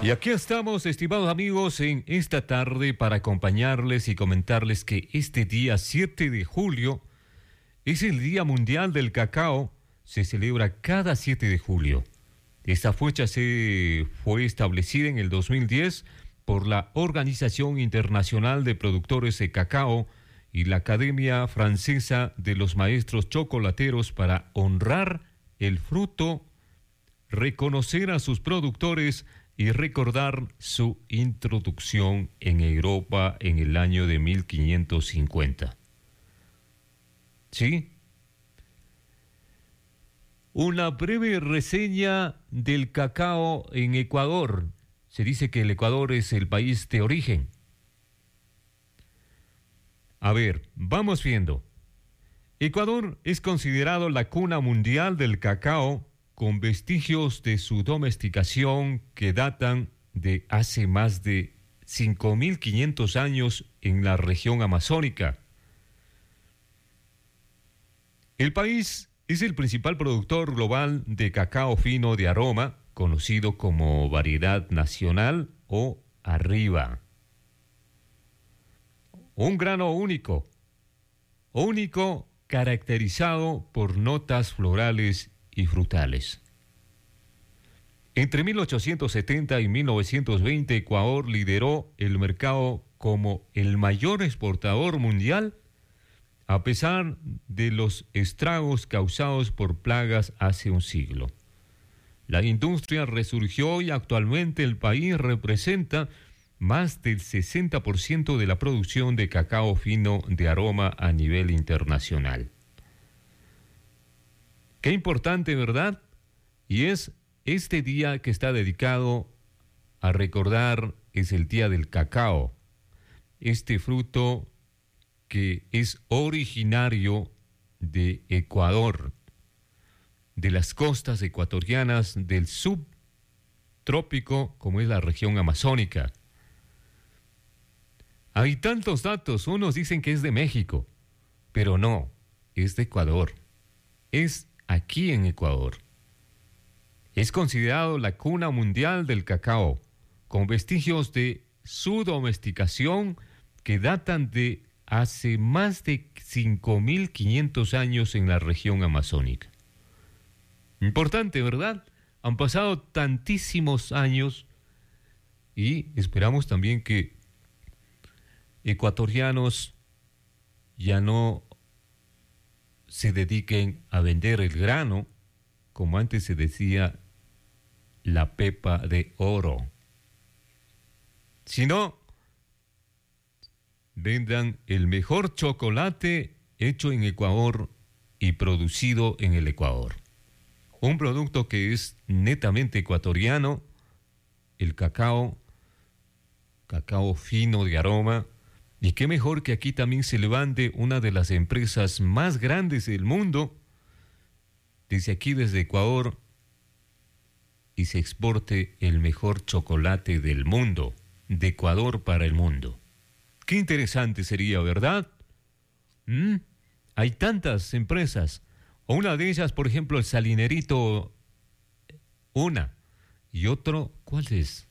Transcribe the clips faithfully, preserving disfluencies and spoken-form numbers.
Y aquí estamos, estimados amigos, en esta tarde para acompañarles y comentarles que este día siete de julio es el Día Mundial del Cacao. Se celebra cada siete de julio. Esta fecha se fue establecida en el dos mil diez por la Organización Internacional de Productores de Cacao y la Academia Francesa de los Maestros Chocolateros para honrar el fruto, reconocer a sus productores y recordar su introducción en Europa en el año de mil quinientos cincuenta. ¿Sí? Una breve reseña del cacao en Ecuador. Se dice que el Ecuador es el país de origen. A ver, vamos viendo. Ecuador es considerado la cuna mundial del cacao, con vestigios de su domesticación que datan de hace más de cinco mil quinientos años en la región amazónica. El país es el principal productor global de cacao fino de aroma, conocido como variedad nacional o arriba. Un grano único, único caracterizado por notas florales y frutales. Entre mil ochocientos setenta y mil novecientos veinte, Ecuador lideró el mercado como el mayor exportador mundial, a pesar de los estragos causados por plagas hace un siglo. La industria resurgió y actualmente el país representa más del sesenta por ciento de la producción de cacao fino de aroma a nivel internacional. Qué importante, ¿verdad? Y es este día que está dedicado a recordar, es el Día del Cacao. Este fruto que es originario de Ecuador, de las costas ecuatorianas del subtrópico, como es la región amazónica. Hay tantos datos, unos dicen que es de México, pero no, es de Ecuador. Es aquí en Ecuador. Es considerado la cuna mundial del cacao, con vestigios de su domesticación que datan de hace más de cinco mil quinientos años en la región amazónica. Importante, ¿verdad? Han pasado tantísimos años y esperamos también que ecuatorianos ya no se dediquen a vender el grano, como antes se decía, la pepa de oro, sino vendan el mejor chocolate hecho en Ecuador y producido en el Ecuador. Un producto que es netamente ecuatoriano, el cacao, cacao fino de aroma. Y qué mejor que aquí también se levante una de las empresas más grandes del mundo, desde aquí, desde Ecuador, y se exporte el mejor chocolate del mundo, de Ecuador para el mundo. Qué interesante sería, ¿verdad? ¿Mm? Hay tantas empresas. O una de ellas, por ejemplo, el Salinerito, una. Y otro, ¿cuál es?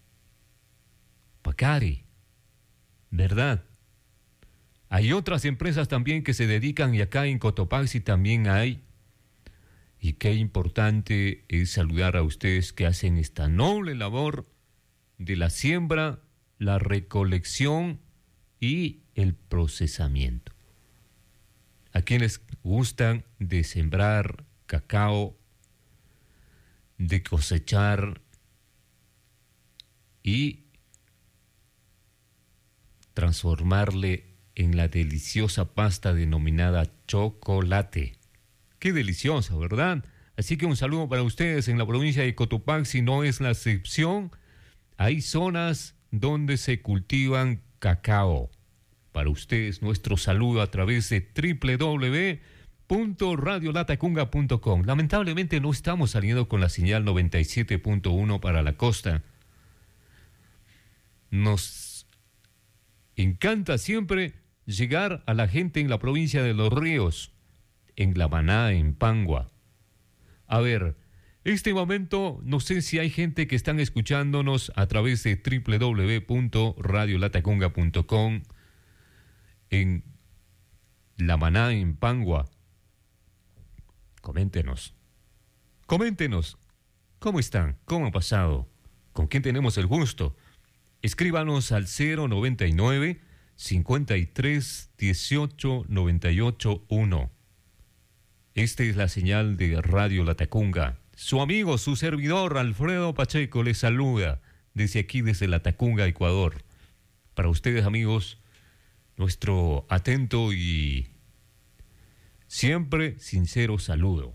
Pacari. ¿Verdad? Hay otras empresas también que se dedican, y acá en Cotopaxi también hay. Y qué importante es saludar a ustedes que hacen esta noble labor de la siembra, la recolección y el procesamiento. A quienes gustan de sembrar cacao, de cosechar y transformarle en la deliciosa pasta denominada chocolate. Qué delicioso, ¿verdad? Así que un saludo para ustedes en la provincia de Cotopaxi, no es la excepción. Hay zonas donde se cultivan cacao. Para ustedes, nuestro saludo a través de doble u doble u doble u punto radio latacunga punto com. Lamentablemente no estamos saliendo con la señal noventa y siete punto uno para la costa. Nos encanta siempre llegar a la gente en la provincia de Los Ríos, en La Maná, en Pangua. A ver, Este momento, no sé si hay gente que están escuchándonos a través de doble u doble u doble u punto radio latacunga punto com en La Maná, en Pangua. Coméntenos. Coméntenos. ¿Cómo están? ¿Cómo han pasado? ¿Con quién tenemos el gusto? Escríbanos al cero noventa y nueve, cincuenta y tres, dieciocho, noventa y ocho, uno. Esta es la señal de Radio Latacunga. Su amigo, su servidor, Alfredo Pacheco, les saluda desde aquí, desde Latacunga, Ecuador. Para ustedes, amigos, nuestro atento y siempre sincero saludo.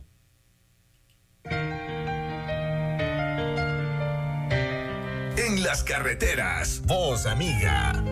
En las carreteras, voz amiga.